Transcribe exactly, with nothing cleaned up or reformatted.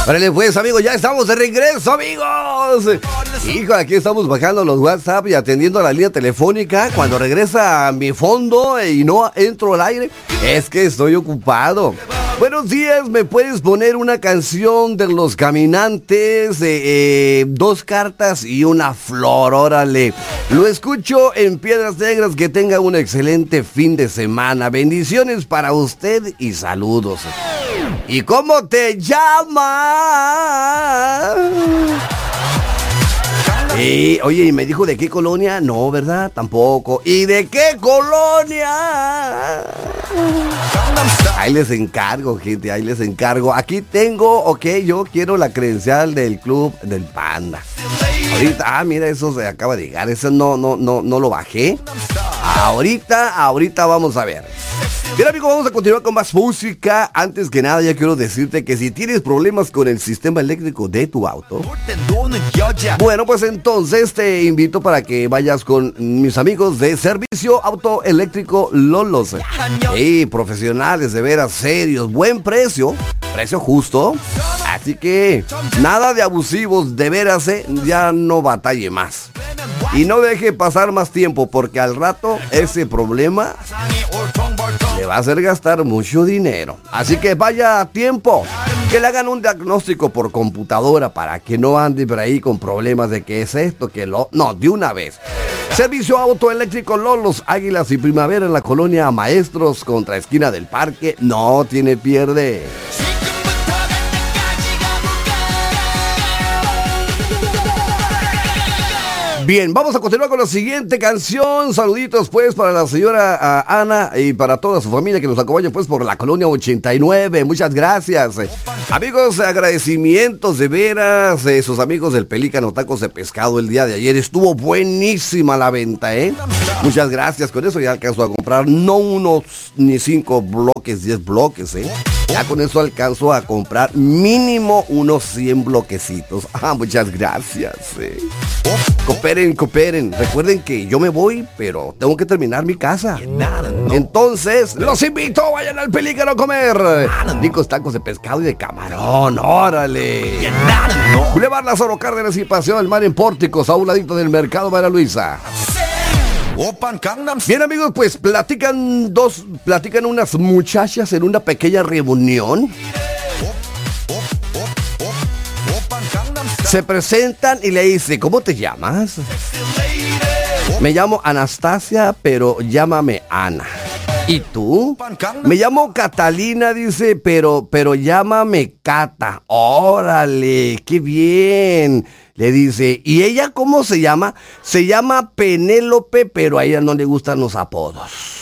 Órale pues, amigos, ya estamos de regreso, amigos. Hijo, aquí estamos bajando los WhatsApp y atendiendo la línea telefónica. Cuando regresa a mi fondo y no entro al aire, es que estoy ocupado. Buenos días, ¿me puedes poner una canción de Los Caminantes? Eh, eh, dos cartas y una flor, órale. Lo escucho en Piedras Negras, que tenga un excelente fin de semana. Bendiciones para usted y saludos. ¿Y cómo te llamas? Y, oye, ¿y me dijo de qué colonia? No, ¿verdad? Tampoco. ¿Y de qué colonia? Ahí les encargo, gente, ahí les encargo. Aquí tengo, ok, yo quiero la credencial del club del Panda. Ahorita, ah, mira, eso se acaba de llegar. Eso no, no, no, no lo bajé. Ahorita, ahorita vamos a ver. Bien, amigos, vamos a continuar con más música. Antes que nada, ya quiero decirte que si tienes problemas con el sistema eléctrico de tu auto, bueno, pues entonces te invito para que vayas con mis amigos de Servicio Autoeléctrico Lolos. Hey, profesionales de veras serios, buen precio, precio justo. Así que nada de abusivos, de veras, eh, ya no batalle más. Y no deje pasar más tiempo, porque al rato ese problema le va a hacer gastar mucho dinero. Así que vaya a tiempo, que le hagan un diagnóstico por computadora para que no ande por ahí con problemas de que es esto, que lo... No, de una vez. Servicio Autoeléctrico Lolos, Águilas y Primavera en la colonia Maestros, contra esquina del Parque. No tiene pierde. Bien, vamos a continuar con la siguiente canción. Saluditos pues para la señora uh, Ana y para toda su familia que nos acompaña pues por la colonia ochenta y nueve. Muchas gracias. Amigos, agradecimientos de veras. Eh, sus amigos del Pelícano Tacos de Pescado el día de ayer. Estuvo buenísima la venta, ¿eh? Muchas gracias. Con eso ya alcanzo a comprar no unos ni cinco bloques, diez bloques, ¿eh? Ya con eso alcanzo a comprar mínimo unos cien bloquecitos. Ah, muchas gracias, eh. Cooperen, cooperen. Recuerden que yo me voy, pero tengo que terminar mi casa. Entonces, los invito, vayan al Pelícano a comer ricos tacos de pescado y de camarón. ¡Órale! Boulevard Lázaro Cárdenas y Paseo del Mar en Pórticos, a un ladito del Mercado María Luisa. Bien, amigos, pues platican dos, platican unas muchachas en una pequeña reunión. Se presentan y le dice, ¿cómo te llamas? Me llamo Anastasia, pero llámame Ana. ¿Y tú? Me llamo Catalina, dice, pero, pero llámame Cata. ¡Órale! ¡Qué bien! Le dice, ¿y ella cómo se llama? Se llama Penélope, pero a ella no le gustan los apodos.